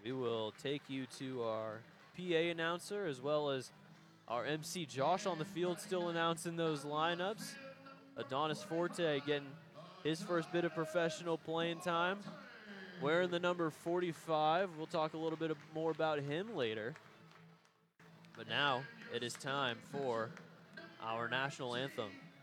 we will take you to our PA announcer as well as our MC Josh on the field still announcing those lineups. Adonis Forte getting his first bit of professional playing time. Wearing the number 45. We'll talk a little bit more about him later. But now it is time for our national anthem.